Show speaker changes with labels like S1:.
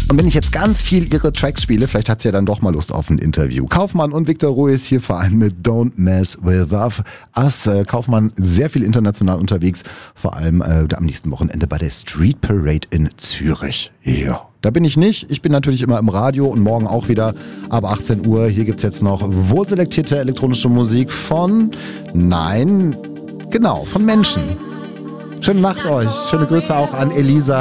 S1: Und wenn ich jetzt ganz viel ihre Tracks spiele, vielleicht hat sie ja dann doch mal Lust auf ein Interview. Kaufmann und Victor Ruiz hier vor allem mit Don't Mess With Us. Kaufmann sehr viel international unterwegs, vor allem am nächsten Wochenende bei der Street Parade in Zürich. Ja, da bin ich nicht. Ich bin natürlich immer im Radio und morgen auch wieder ab 18 Uhr. Hier gibt's jetzt noch wohlselektierte elektronische Musik von Menschen. Schöne Nacht euch. Schöne Grüße auch an Elisa.